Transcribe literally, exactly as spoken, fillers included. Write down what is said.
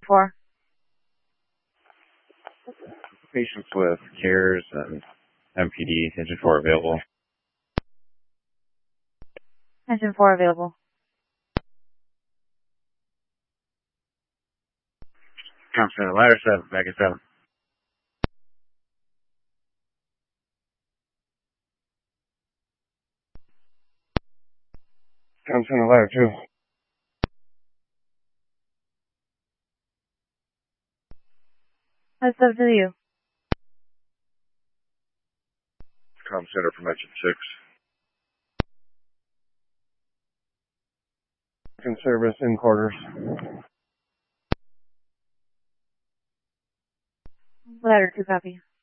four. Patients with CARES and M P D, engine four available. Engine four available. Comm Center, ladder seven, back at seven. Comm Center, ladder two. That's up to you. Comm Center from engine six. In service, in quarters. Ladder two copy.